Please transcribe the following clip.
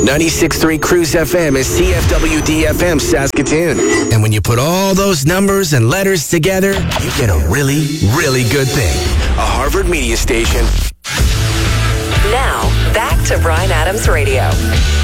96.3 Cruise FM is CFWD-FM Saskatoon. And when you put all those numbers and letters together, you get a really, really good thing. A Harvard media station. Now, back to Bryan Adams Radio.